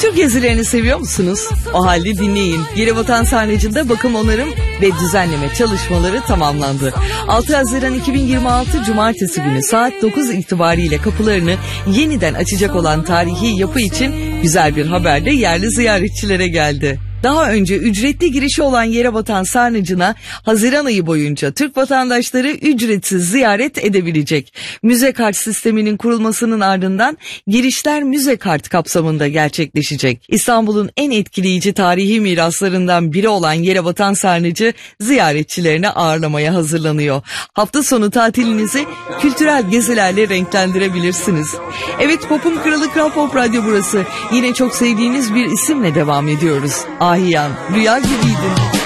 Kültür gezilerini seviyor musunuz? O halde dinleyin. Yerebatan Sarnıcı'nda bakım onarım ve düzenleme çalışmaları tamamlandı. 6 Haziran 2026 Cumartesi günü saat 9 itibariyle kapılarını yeniden açacak olan tarihi yapı için güzel bir haber de yerli ziyaretçilere geldi. Daha önce ücretli girişi olan Yerebatan Sarnıcı'na Haziran ayı boyunca Türk vatandaşları ücretsiz ziyaret edebilecek. Müze kart sisteminin kurulmasının ardından girişler müze kart kapsamında gerçekleşecek. İstanbul'un en etkileyici tarihi miraslarından biri olan Yerebatan Sarnıcı ziyaretçilerini ağırlamaya hazırlanıyor. Hafta sonu tatilinizi kültürel gezilerle renklendirebilirsiniz. Evet, Pop'un Kralı Kral Pop Radyo burası. Yine çok sevdiğiniz bir isimle devam ediyoruz. Ahiyan, rüya gibiydin.